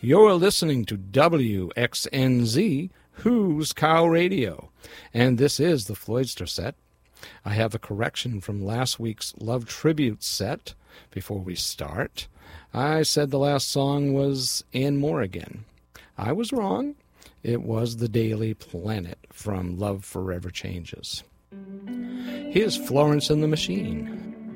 You're listening to WXNZ, Who's Cow Radio, and this is the Floydster set. I have a correction from last week's Love Tribute set before we start. I said the last song was And More Again. I was wrong. It was The Daily Planet from Love Forever Changes. Here's Florence and the Machine.